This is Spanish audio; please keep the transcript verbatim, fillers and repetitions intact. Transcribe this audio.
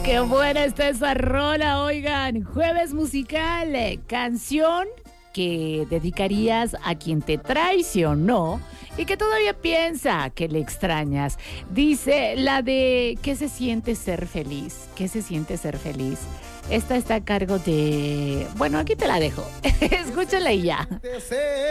Qué buena está esa rola, oigan. Jueves musical, eh, canción que dedicarías a quien te traicionó y que todavía piensa que le extrañas. Dice la de ¿qué se siente ser feliz? ¿Qué se siente ser feliz? Esta está a cargo de... Bueno, aquí te la dejo. Escúchala y ya.